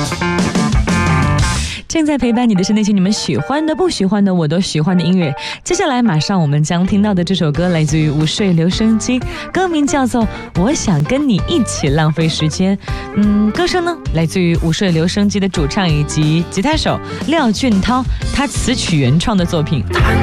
正在陪伴你的是那些你们喜欢的、不喜欢的、我都喜欢的音乐。接下来马上我们将听到的这首歌来自于午睡留声机，歌名叫做《我想跟你一起浪费时间》。歌声呢来自于午睡留声机的主唱以及吉他手廖俊涛，他词曲原创的作品。